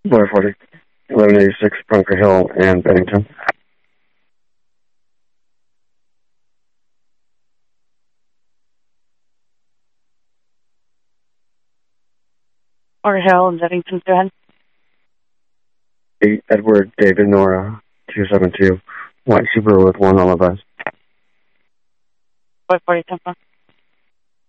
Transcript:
Boy 40, 1186 Bunker Hill and Bennington. Bunker Hill and Bennington, go ahead. Edward David Nora 272, White Subaru with 1 Olive. Boy 40, 10